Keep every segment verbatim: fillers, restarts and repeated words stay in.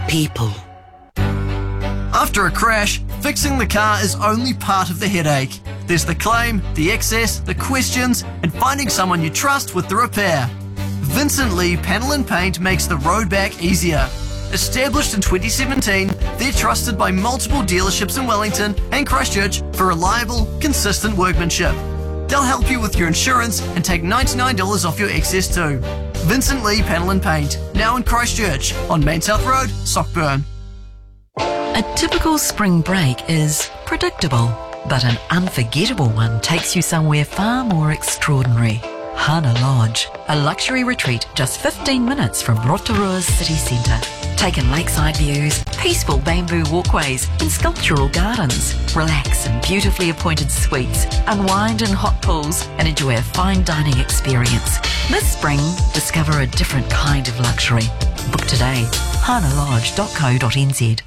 people. After a crash, fixing the car is only part of the headache. There's the claim, the excess, the questions, and finding someone you trust with the repair. Vincent Lee Panel and Paint makes the road back easier. Established in twenty seventeen, they're trusted by multiple dealerships in Wellington and Christchurch for reliable, consistent workmanship. They'll help you with your insurance and take ninety-nine dollars off your excess too. Vincent Lee Panel and Paint, now in Christchurch on Main South Road, Sockburn. A typical spring break is predictable, but an unforgettable one takes you somewhere far more extraordinary. Hana Lodge, a luxury retreat just fifteen minutes from Rotorua's city centre. Take in lakeside views, peaceful bamboo walkways and sculptural gardens. Relax in beautifully appointed suites, unwind in hot pools and enjoy a fine dining experience. This spring, discover a different kind of luxury. Book today, hana lodge dot co dot n z.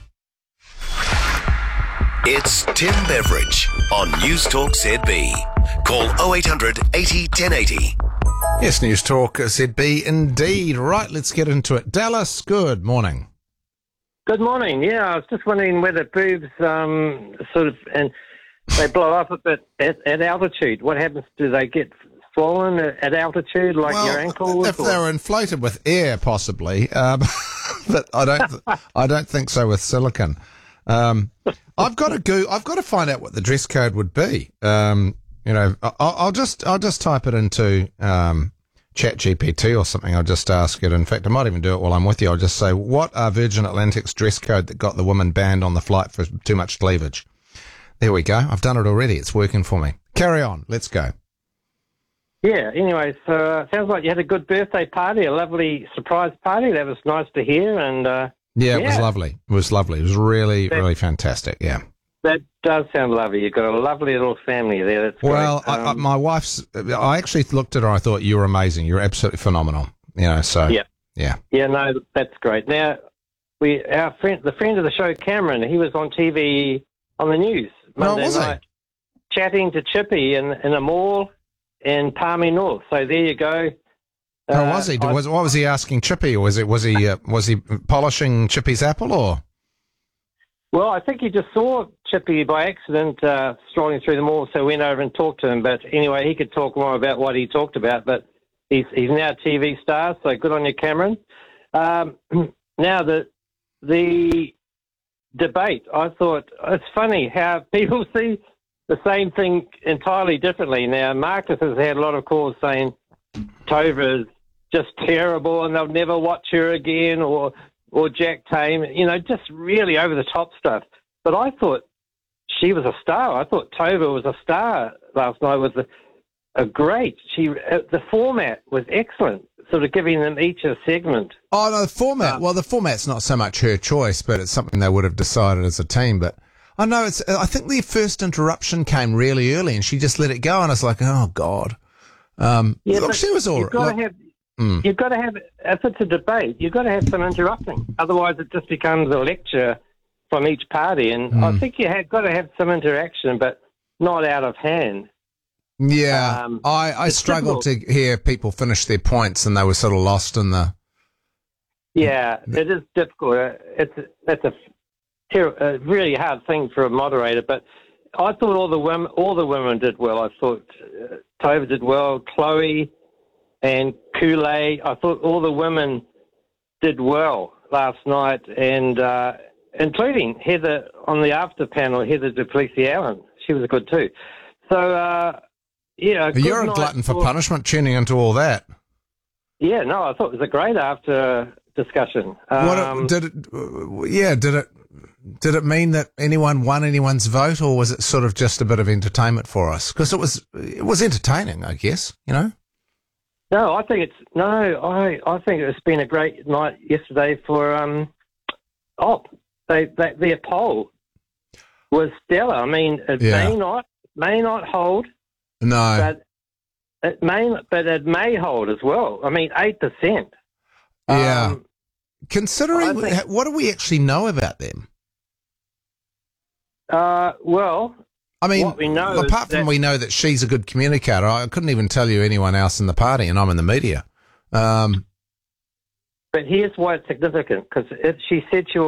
It's Tim Beveridge on News Talk Z B. Call oh eight hundred eighty ten eighty. Yes, News Talk Z B indeed. Right, let's get into it. Dallas, good morning. Good morning. Yeah, I was just wondering whether boobs um, sort of, and they blow up a bit at, at altitude. What happens? Do they get swollen at, at altitude like well, your ankles? If they were inflated with air, possibly, um, but I don't. I don't think so with silicone. Um, I've got to go. I've got to find out what the dress code would be. Um, you know, I'll, I'll just I'll just type it into um, Chat G P T or something. I'll just ask it. In fact, I might even do it while I'm with you. I'll just say, what are Virgin Atlantic's dress code that got the woman banned on the flight for too much cleavage? There we go. I've done it already. It's working for me. Carry on. Let's go. Yeah. Anyway, so uh, sounds like you had a good birthday party, a lovely surprise party. That was nice to hear. And uh, yeah, it yeah. was lovely. It was lovely. It was really, that, really fantastic. Yeah. That does sound lovely. You've got a lovely little family there. That's well, great. Um, I, I, my wife's. I actually looked at her. I thought you were amazing. You're absolutely phenomenal. You know. So yeah, yeah, yeah. No, that's great. Now, we our friend, the friend of the show, Cameron. He was on T V on the news Monday oh, was night, he? chatting to Chippy in in a mall in Palmy North. So there you go. Oh, Uh, was he? I- Was what was he asking Chippy, or was it was he uh, was he polishing Chippy's apple, or? Well, I think he just saw Chippy by accident uh, strolling through the mall, so went over and talked to him. But anyway, he could talk more about what he talked about. But he's he's now a T V star, so good on you, Cameron. Um, now the the debate, I thought it's funny how people see the same thing entirely differently. Now Marcus has had a lot of calls saying Tova is just terrible and they'll never watch her again, or or Jack Tame, you know, just really over-the-top stuff. But I thought she was a star. I thought Tova was a star last night. Was a, a great. She uh, the format was excellent, sort of giving them each a segment. Oh no, the format. Uh, well, the format's not so much her choice, but it's something they would have decided as a team. But I know it's. I think the first interruption came really early, and she just let it go, and I was like, oh god. Um, yeah, look, she was all you've got right. to have. Mm. You've got to have, if it's a debate, you've got to have some interrupting. Otherwise, it just becomes a lecture from each party. And Mm. I think you have got to have some interaction, but not out of hand. Yeah, Um, I, I it's struggled difficult. to hear people finish their points, and they were sort of lost in the. Yeah, it is difficult. Uh, It's that's a, ter- a really hard thing for a moderator. But I thought all the women, all the women did well. I thought uh, Tova did well, Chloe and Kool-Aid. I thought all the women did well last night, and uh, including Heather on the after panel, Heather Duplessis Allen. She was good too. So, uh, yeah. good You're a night glutton for punishment, tuning into all that. Yeah, no, I thought it was a great after discussion. What Um, did it? Yeah, did it? Did it mean that anyone won anyone's vote, or was it sort of just a bit of entertainment for us? Because it was, it was entertaining, I guess. You know. No, I think it's no. I I think it's been a great night yesterday for um, Op. They, they their poll was stellar. I mean, it Yeah. may not may not hold, No. but it may but it may hold as well. I mean, eight percent. Yeah. Um, Considering, I think- what do we actually know about them? uh, well, I mean, What we know is apart from that- we know that she's a good communicator, I couldn't even tell you anyone else in the party, and I'm in the media. Um, but here's why it's significant, because she said she